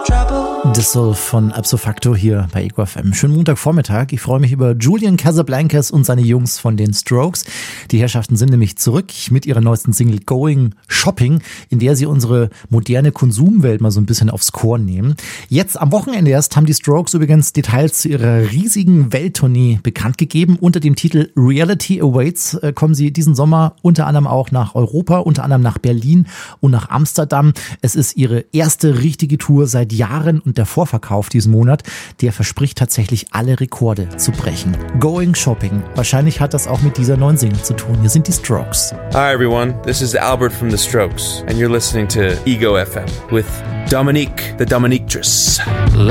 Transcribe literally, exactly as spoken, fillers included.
Dissolve von Ipso Facto hier bei Ego F M. Schönen Montagvormittag. Ich freue mich über Julian Casablancas und seine Jungs von den Strokes. Die Herrschaften sind nämlich zurück mit ihrer neuesten Single Going Shopping, in der sie unsere moderne Konsumwelt mal so ein bisschen aufs Korn nehmen. Jetzt am Wochenende erst haben die Strokes übrigens Details zu ihrer riesigen Welttournee bekannt gegeben. Unter dem Titel Reality Awaits kommen sie diesen Sommer unter anderem auch nach Europa, unter anderem nach Berlin und nach Amsterdam. Es ist ihre erste richtige Tour seit Jahren und der Vorverkauf diesen Monat, der verspricht tatsächlich alle Rekorde zu brechen. Going Shopping. Wahrscheinlich hat das auch mit dieser neuen Single zu tun. Hier sind die Strokes. Hi everyone, this is Albert from The Strokes and you're listening to Ego F M with Dominique, the Dominiquetress.